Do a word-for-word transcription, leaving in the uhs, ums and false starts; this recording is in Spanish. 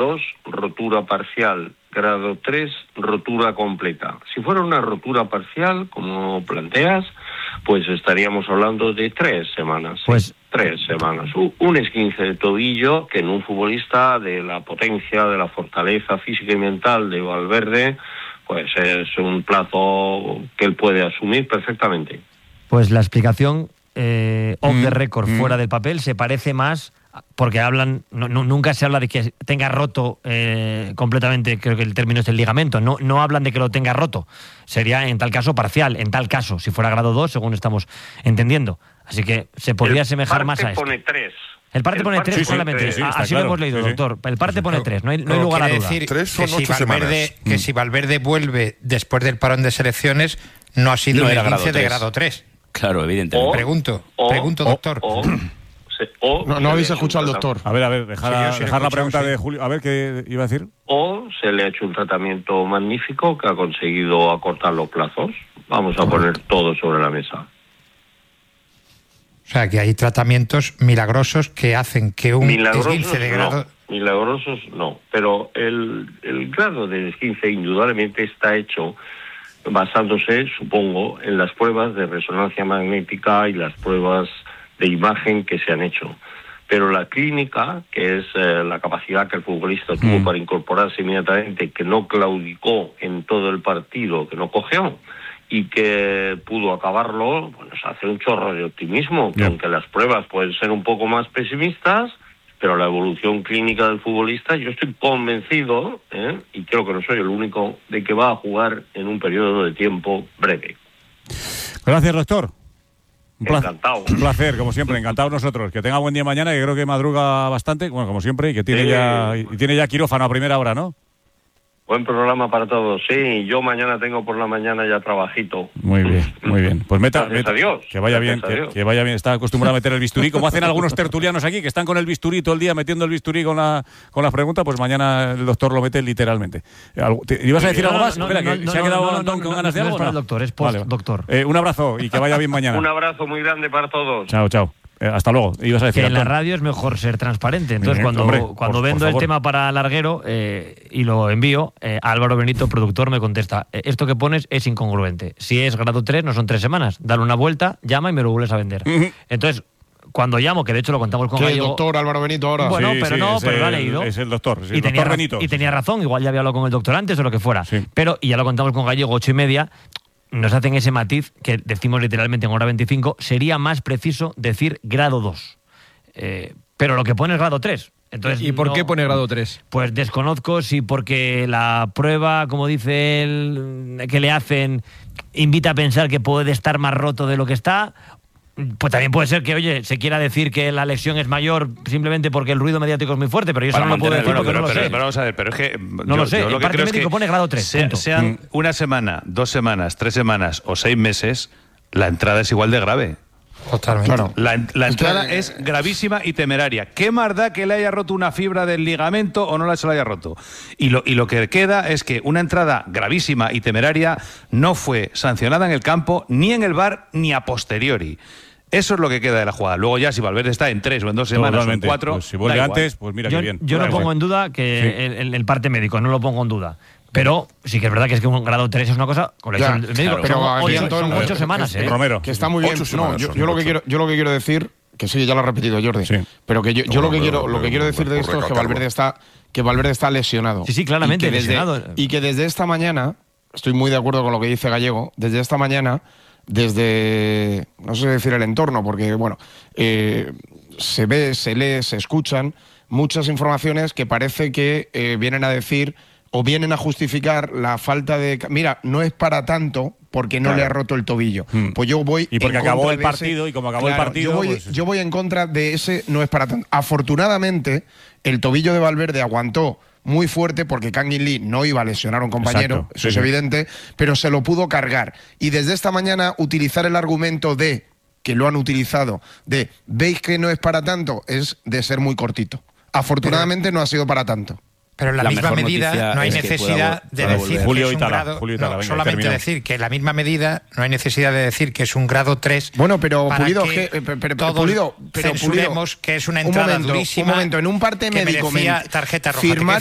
dos, rotura parcial. Grado tres, rotura completa. Si fuera una rotura parcial, como planteas, pues estaríamos hablando de tres semanas. Pues ¿sí? Tres semanas. Un esguince de tobillo que en un futbolista de la potencia, de la fortaleza física y mental de Valverde, pues es un plazo que él puede asumir perfectamente. Pues la explicación eh, off mm, the record, mm. fuera del papel, se parece más, porque hablan, no, no, nunca se habla de que tenga roto eh, completamente, creo que el término es el ligamento, no, no hablan de que lo tenga roto, sería en tal caso parcial, en tal caso, si fuera grado dos, según estamos entendiendo. Así que se podría el asemejar más a esto. Pone tres. El parte el pone parte tres sí, solamente, sí, sí, así claro. lo hemos leído, Sí, sí. doctor. El parte pone tres, no hay, no hay Pero lugar a quiere duda. decir Tres son que si ocho Valverde, semanas. que Mm. si Valverde vuelve después del parón de selecciones, no ha sido No un era grado esguince de tres. grado tres. Claro, evidentemente. O- Pregunto, o- pregunto, doctor. O, se- o No, se no le habéis ha hecho escuchado al un doctor. A ver, a ver, dejar, Sí, a- yo sí lo he dejar la escuchado, pregunta sí. de Julio. A ver, ¿qué iba a decir? O se le ha hecho un tratamiento magnífico que ha conseguido acortar los plazos. Vamos a poner todo sobre la mesa. O sea, que hay tratamientos milagrosos que hacen que un Milagrosos esguince de grado... no, milagrosos no, pero el, el grado de esguince indudablemente está hecho basándose, supongo, en las pruebas de resonancia magnética y las pruebas de imagen que se han hecho. Pero la clínica, que es eh, la capacidad que el futbolista tuvo Mm. para incorporarse inmediatamente, que no claudicó en todo el partido, que no cojeó, y que pudo acabarlo, bueno, nos hace un chorro de optimismo, que Bien. aunque las pruebas pueden ser un poco más pesimistas, pero la evolución clínica del futbolista, yo estoy convencido, ¿eh? y creo que no soy el único, de que va a jugar en un periodo de tiempo breve. Gracias, doctor. Un placer, Encantado. un placer, como siempre, encantados nosotros. Que tenga buen día mañana, que creo que madruga bastante, bueno, como siempre, y que tiene Sí. ya y tiene ya quirófano a primera hora, ¿no? Buen programa para todos. Sí, yo mañana tengo por la mañana ya trabajito. Muy bien, muy bien. Pues meta, Gracias meta- a Dios. que vaya bien, Gracias a que, Dios. que vaya bien. Está acostumbrado a meter el bisturí, como hacen algunos tertulianos aquí, que están con el bisturí todo el día metiendo el bisturí con la con las preguntas, pues mañana el doctor lo mete literalmente. Algo- ¿te- ¿Ibas a decir No, algo no, más? no, Espera, no, que no, se ha no, quedado no, Antón no, con no, ganas de no algo. es para ¿no? el doctor, es Vale. postdoctor. Eh, un abrazo y que vaya bien mañana. Un abrazo muy grande para todos. Chao, chao. Eh, hasta luego. Ibas a decir, Que en la Antón. radio es mejor ser transparente. Entonces, Bien, cuando, hombre, cuando por- vendo por el favor. tema para Larguero eh, y lo envío, eh, Álvaro Benito, productor, me contesta: eh, esto que pones es incongruente. Si es grado tres, no son tres semanas. Dale una vuelta, llama y me lo vuelves a vender. Entonces, cuando llamo, que de hecho lo contamos con ¿Qué, Gallego. doctor Álvaro Benito ahora? Bueno, Sí, pero sí, no, es pero lo ha el- leído. Es el doctor, sí, y, el tenía, doctor ra- Benito. y tenía razón, igual ya había hablado con el doctor antes o lo que fuera. Sí. Pero, y ya lo contamos con Gallego, ocho y media, nos hacen ese matiz que decimos literalmente en hora veinticinco, sería más preciso decir grado dos. Eh, pero lo que pone es grado tres. Entonces, ¿Y por no- qué pone grado tres? Pues desconozco si porque la prueba, como dice él, que le hacen, invita a pensar que puede estar más roto de lo que está. Pues también puede ser que, oye, se quiera decir que la lesión es mayor simplemente porque el ruido mediático es muy fuerte, pero yo eso Para no lo puedo mantener- decir bueno, porque pero, no lo pero- sé. pero vamos a ver, pero es que No lo sé, el parte creo es médico que pone grado tres, sea- punto. sean una semana, dos semanas, tres semanas o seis meses, la entrada es igual de grave. Totalmente. Claro. La, en- la Es que entrada ahora- es gravísima y temeraria. ¿Qué más da que le haya roto una fibra del ligamento o no la se la haya roto? Y lo, y lo que queda es que una entrada gravísima y temeraria no fue sancionada en el campo, ni en el V A R, ni a posteriori. Eso es lo que queda de la jugada. Luego ya si Valverde está en tres o en dos semanas Totalmente. o en cuatro, Pues si vuelve da igual. antes, pues mira yo qué bien. yo no Da igual. pongo en duda que Sí. el, el- el parte médico, no lo pongo en duda. Pero sí que es verdad que es que un grado tres es una cosa con Ya, el médico. claro, pero son aquí, ocho, Antón, son a ver, ocho semanas, que- ¿eh? Romero. Que está muy bien. Ocho No, semanas yo, son, yo lo que ocho. quiero, yo lo que quiero decir, que sí, ya lo ha repetido Jordi, Sí. pero que yo, yo No, lo que no, quiero, no, lo que no, quiero no, decir de por esto es que recalcarlo. Valverde está, que Valverde está lesionado. Sí, sí, claramente y que desde, lesionado. y que desde esta mañana, estoy muy de acuerdo con lo que dice Gallego, desde esta mañana, desde, no sé decir el entorno, porque bueno, eh, se ve, se lee, se escuchan muchas informaciones que parece que eh, vienen a decir o vienen a justificar la falta de... Mira, no es para tanto porque no Claro. le ha roto el tobillo. Hmm. Pues yo voy Y porque en acabó contra el de ese- partido, y como acabó el Claro, partido, Yo voy, pues- yo voy en contra de ese no es para tanto. Afortunadamente, el tobillo de Valverde aguantó muy fuerte porque Kangin Lee no iba a lesionar a un compañero, Exacto, eso sí, es sí. evidente, pero se lo pudo cargar. Y desde esta mañana utilizar el argumento de, que lo han utilizado, de veis que no es para tanto, es de ser muy cortito. Afortunadamente no ha sido para tanto. Pero en la, La misma mejor medida noticia no hay es que necesidad pueda- de pueda decir volver. Julio que es un Itala, grado... Julio Itala, no, venga, solamente terminamos. decir que en la misma medida no hay necesidad de decir que es un grado tres. Bueno, pero para Pulido, que que- pero- pero todos Pulido, pero censuremos Pulido, que es una un entrada momento, durísima, un momento, en un parte que médico merecía men- tarjeta roja. firmar